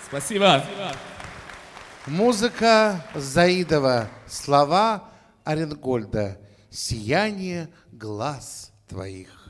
Спасибо. Музыка Заидова, слова Оренгольда. «Сияние глаз твоих».